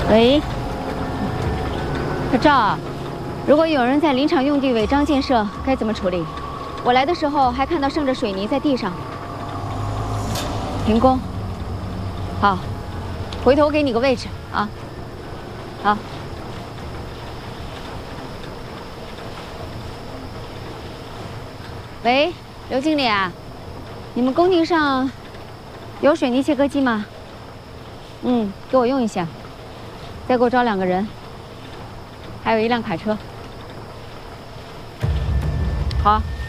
喂，小赵，如果有人在林场用地违章建设，该怎么处理？我来的时候还看到剩着水泥在地上。停工。好，回头我给你个位置啊。好。喂，刘经理啊，你们工地上有水泥切割机吗？给我用一下。再给我招2个人，还有1辆卡车。好。